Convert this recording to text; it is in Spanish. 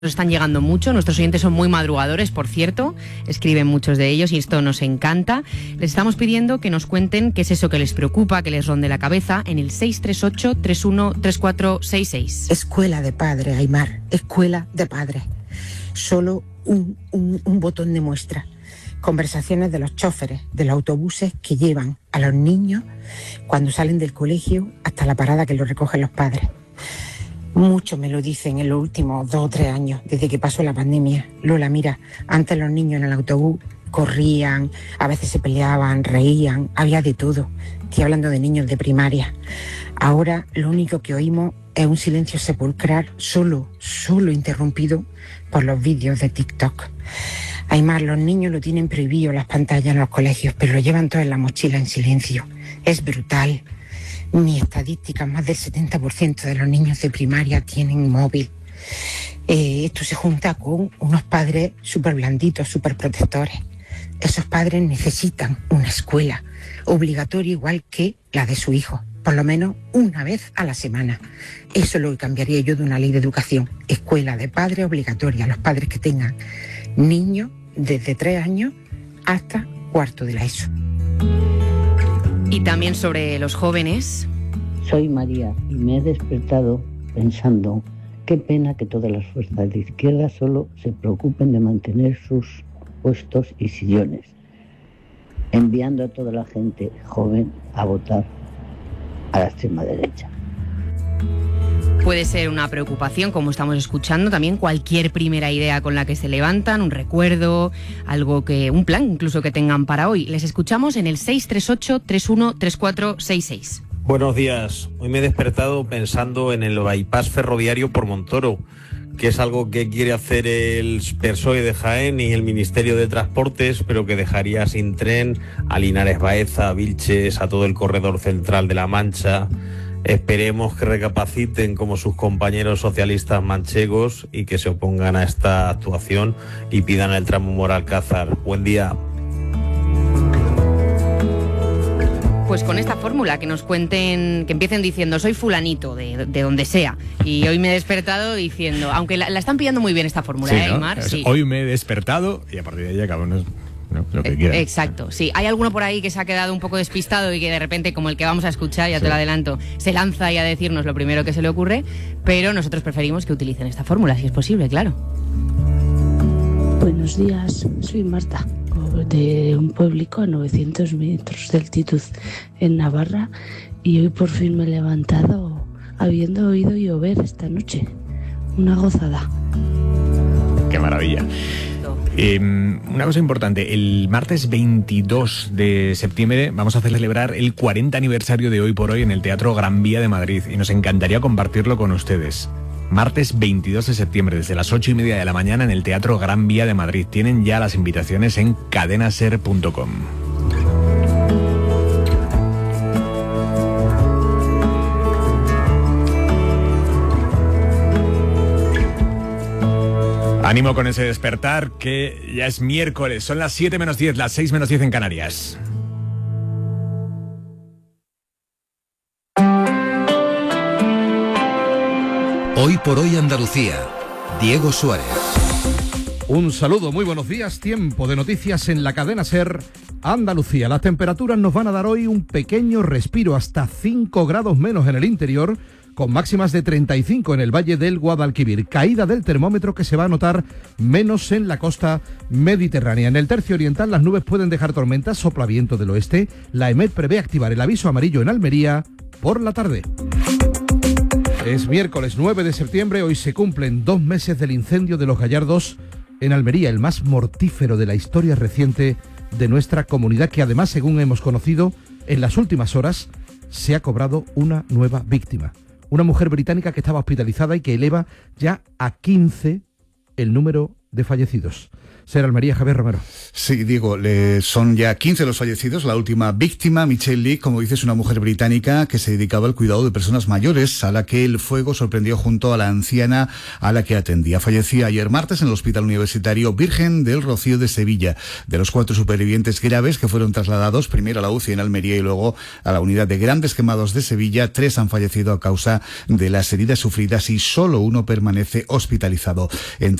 Nos están llegando mucho, nuestros oyentes son muy madrugadores, por cierto, escriben muchos de ellos y esto nos encanta. Les estamos pidiendo que nos cuenten qué es eso que les preocupa, que les ronde la cabeza en el 638-313466. Escuela de padres, Aymar, escuela de padres. Solo un botón de muestra. Conversaciones de los choferes, de los autobuses que llevan a los niños cuando salen del colegio hasta la parada que los recogen los padres. Muchos me lo dicen en los últimos 2 o 3 años, desde que pasó la pandemia. Lola, mira, antes los niños en el autobús corrían, a veces se peleaban, reían, había de todo. Estoy hablando de niños de primaria. Ahora lo único que oímos es un silencio sepulcral, solo interrumpido por los vídeos de TikTok. Además, los niños lo tienen prohibido las pantallas en los colegios, pero lo llevan todo en la mochila en silencio. Es brutal. Mi estadística, más del 70% de los niños de primaria tienen móvil. Esto se junta con unos padres súper blanditos, súper protectores. Esos padres necesitan una escuela obligatoria igual que la de su hijo, por lo menos una vez a la semana. Eso es lo que cambiaría yo de una ley de educación. Escuela de padres obligatoria, los padres que tengan niños desde 3 años hasta cuarto de la ESO. Y también sobre los jóvenes. Soy María y me he despertado pensando qué pena que todas las fuerzas de izquierda solo se preocupen de mantener sus puestos y sillones, enviando a toda la gente joven a votar a la extrema derecha. Puede ser una preocupación, como estamos escuchando, también cualquier primera idea con la que se levantan, un recuerdo, un plan incluso que tengan para hoy. Les escuchamos en el 638-313466. Buenos días. Hoy me he despertado pensando en el bypass ferroviario por Montoro, que es algo que quiere hacer el PSOE de Jaén y el Ministerio de Transportes, pero que dejaría sin tren a Linares Baeza, a Vilches, a todo el corredor central de La Mancha. Esperemos que recapaciten como sus compañeros socialistas manchegos y que se opongan a esta actuación y pidan el tramo Mora-Alcázar. Buen día. Pues con esta fórmula, que nos cuenten, que empiecen diciendo soy fulanito de donde sea, y hoy me he despertado diciendo, aunque la están pillando muy bien esta fórmula, sí, ¿no? Aymar? Sí. Hoy me he despertado y a partir de ahí cada uno lo que quiera. Exacto, sí. Hay alguno por ahí que se ha quedado un poco despistado y que de repente, como el que vamos a escuchar, ya te lo adelanto, se lanza ahí a decirnos lo primero que se le ocurre, pero nosotros preferimos que utilicen esta fórmula, si es posible, claro. Buenos días, soy Marta, de un pueblico a 900 metros de altitud en Navarra, y hoy por fin me he levantado habiendo oído llover esta noche. Una gozada. ¡Qué maravilla! Una cosa importante, el martes 22 de septiembre vamos a celebrar el 40 aniversario de Hoy por Hoy en el Teatro Gran Vía de Madrid y nos encantaría compartirlo con ustedes. Martes 22 de septiembre, desde las 8:30 de la mañana en el Teatro Gran Vía de Madrid. Tienen ya las invitaciones en cadenaser.com. Ánimo con ese despertar, que ya es miércoles. Son las 7 menos 10, las 6 menos 10 en Canarias. Hoy por Hoy Andalucía, Diego Suárez. Un saludo, muy buenos días. Tiempo de noticias en la cadena SER Andalucía. Las temperaturas nos van a dar hoy un pequeño respiro, hasta 5 grados menos en el interior, con máximas de 35 en el Valle del Guadalquivir. Caída del termómetro que se va a notar menos en la costa mediterránea. En el tercio oriental las nubes pueden dejar tormentas, sopla viento del oeste. La EMET prevé activar el aviso amarillo en Almería por la tarde. Es miércoles 9 de septiembre, hoy se cumplen 2 meses del incendio de Los Gallardos en Almería, el más mortífero de la historia reciente de nuestra comunidad, que además, según hemos conocido en las últimas horas, se ha cobrado una nueva víctima. Una mujer británica que estaba hospitalizada y que eleva ya a 15 el número de fallecidos. SER Almería, Javier Romero. Sí, Diego, son ya 15 los fallecidos. La última víctima, Michelle Lee, como dices, una mujer británica que se dedicaba al cuidado de personas mayores, a la que el fuego sorprendió junto a la anciana a la que atendía. Fallecía ayer martes en el Hospital Universitario Virgen del Rocío de Sevilla. De los 4 supervivientes graves que fueron trasladados primero a la UCI en Almería y luego a la unidad de grandes quemados de Sevilla, 3 han fallecido a causa de las heridas sufridas y solo uno permanece hospitalizado.